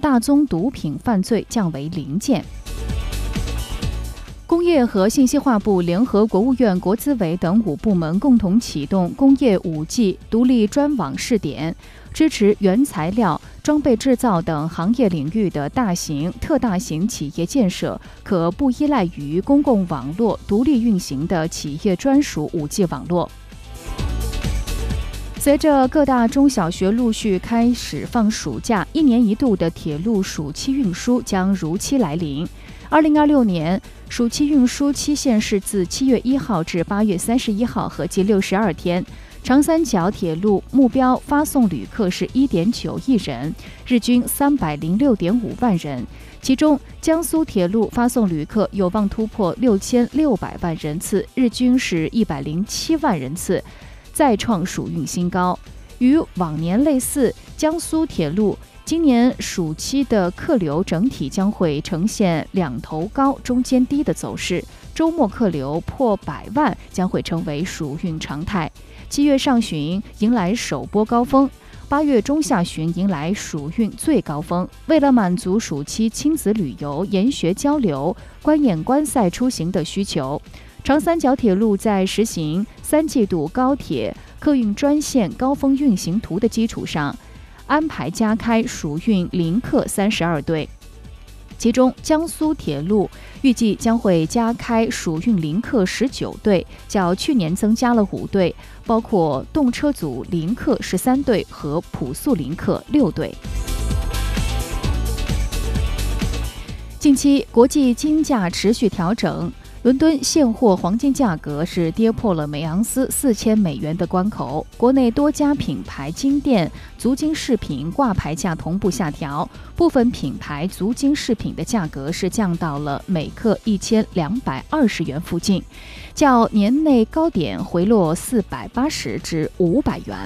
大宗毒品犯罪降为0件。工业和信息化部联合国务院国资委等5部门共同启动工业 5G 独立专网试点，支持原材料、装备制造等行业领域的大型、特大型企业建设，可不依赖于公共网络独立运行的企业专属 5G 网络。随着各大中小学陆续开始放暑假，1年1度的铁路暑期运输将如期来临。2026年暑期运输期限是自7月1号至8月31号，合计62天。长三角铁路目标发送旅客是 1.9 亿人，日均306.5万人。其中，江苏铁路发送旅客有望突破6600万人次，日均是107万人次，再创暑运新高。与往年类似，江苏铁路今年暑期的客流整体将会呈现两头高、中间低的走势，周末客流破100万将会成为暑运常态。7月上旬迎来首波高峰，8月中下旬迎来暑运最高峰。为了满足暑期亲子旅游、研学交流、观演观赛出行的需求，长三角铁路在实行3季度高铁客运专线高峰运行图的基础上，安排加开暑运临客32对。其中，江苏铁路预计将会加开暑运临客19对，较去年增加了5对，包括动车组临客13对和普速临客6对。近期国际金价持续调整，伦敦现货黄金价格是跌破了每盎司$4000的关口，国内多家品牌金店足金饰品挂牌价同步下调，部分品牌足金饰品的价格是降到了每克1220元附近，较年内高点回落480至500元。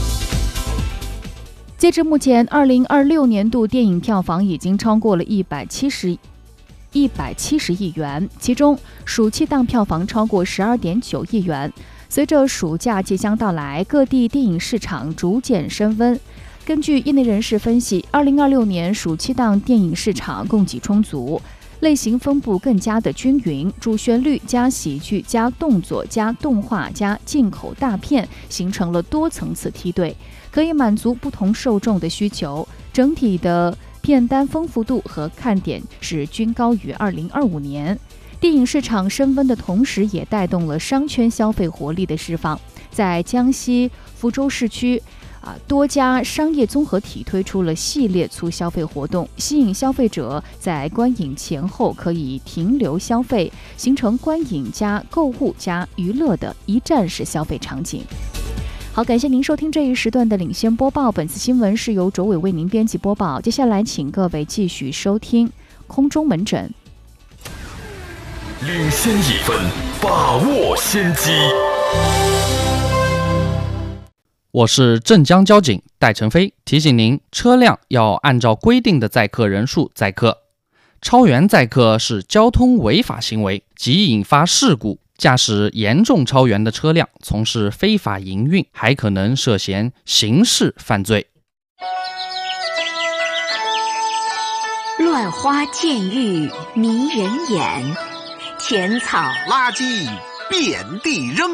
截至目前，2026年度电影票房已经超过了170亿元，其中暑期档票房超过12.9亿元。随着暑假即将到来，各地电影市场逐渐升温。根据业内人士分析，2026年暑期档电影市场供给充足，类型分布更加的均匀，主旋律加喜剧加动作加动画加进口大片形成了多层次梯队，可以满足不同受众的需求。整体的片单丰富度和看点是均高于2025年。电影市场升温的同时，也带动了商圈消费活力的释放。在江西福州市区，多家商业综合体推出了系列促消费活动，吸引消费者在观影前后可以停留消费，形成观影加购物加娱乐的一站式消费场景。好，感谢您收听这一时段的领先播报。本次新闻是由卓伟为您编辑播报。接下来，请各位继续收听空中门诊。 领先1分，把握先机。 我是镇江交警戴成飞，提醒您，车辆要按照规定的载客人数载客，超员载客是交通违法行为，即引发事故。驾驶严重超员的车辆从事非法营运，还可能涉嫌刑事犯罪。 乱花渐欲迷人眼，浅草垃圾遍地扔，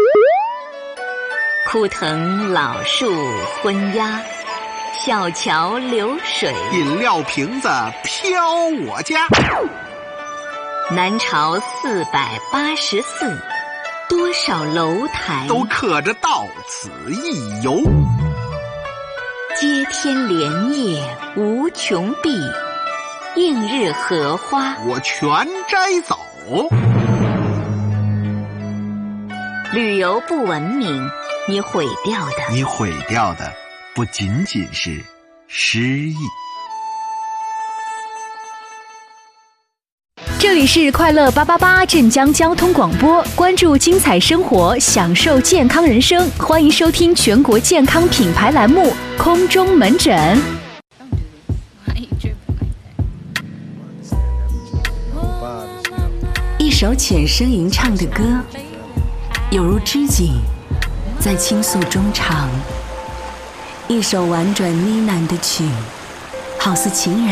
枯藤老树昏鸦，小桥流水， 饮料瓶子飘我家。 南朝484，多少楼台都刻着到此一游。 接天莲叶无穷碧，映日荷花我全摘走。 旅游不文明，你毁掉的不仅仅是诗意。 这里是快乐888镇江交通广播，关注精彩生活，享受健康人生，欢迎收听全国健康品牌栏目空中门诊。 一首浅声吟唱的歌，有如知己在倾诉衷肠；一首婉转呢喃的曲，好似情人